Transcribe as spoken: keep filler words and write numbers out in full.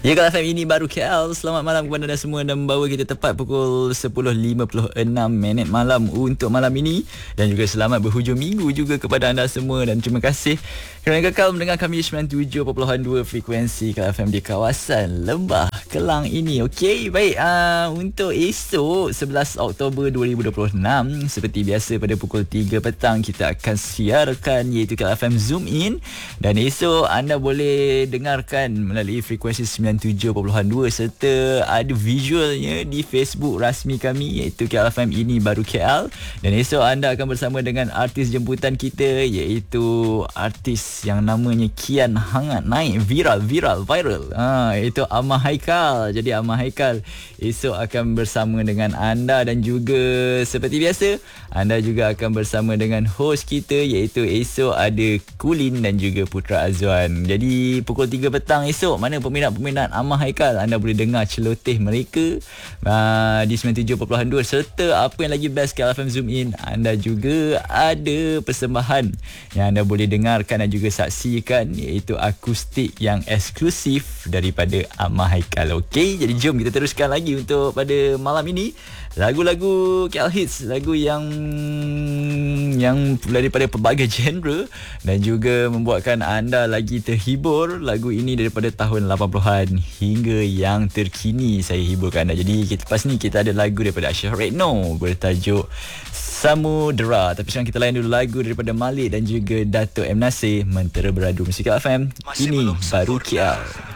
Ya, Kak F M ini baru K L. Selamat malam kepada anda semua dan membawa kita tepat pukul sepuluh lima puluh enam minit malam untuk malam ini. Dan juga selamat berhujung minggu juga kepada anda semua. Dan terima kasih kerana kekal mendengar kami sembilan puluh tujuh perpuluhan dua frekuensi K F M di kawasan Lembah Kelang ini. Okey, baik. Uh, untuk esok sebelas Oktober dua ribu dua puluh enam, seperti biasa pada pukul tiga petang kita akan siarkan iaitu K F M Zoom In. Dan esok anda boleh dengarkan melalui frekuensi sembilan puluh tujuh perpuluhan dua serta ada visualnya di Facebook rasmi kami iaitu K F M ini baru K L. Dan esok anda akan bersama dengan artis jemputan kita iaitu artis yang namanya kian hangat naik viral viral viral. Ha, itu Amah Haikal. Jadi Amah Haikal esok akan bersama dengan anda dan juga seperti biasa anda juga akan bersama dengan host kita iaitu esok ada Kulin dan juga Putra Azwan. Jadi pukul tiga petang esok mana peminat-peminat Amah Haikal anda boleh dengar celoteh mereka uh, di sembilan puluh tujuh perpuluhan dua serta apa yang lagi best K L F M Zoom In anda juga ada persembahan yang anda boleh dengarkan dan juga saksikan iaitu akustik yang eksklusif daripada Amah Haikal. Okey, jadi jom kita teruskan lagi untuk pada malam ini lagu-lagu K L Hits, lagu yang yang daripada pelbagai genre dan juga membuatkan anda lagi terhibur. Lagu ini daripada tahun lapan puluhan hingga yang terkini saya hiburkan anda. Jadi kita, lepas ni kita ada lagu daripada Ashraf Retno bertajuk Samudera. Tapi sekarang kita layan dulu lagu daripada Malik dan juga Dato' M Nasir, Mentera Beradu Musik K F M. Ini baru K L.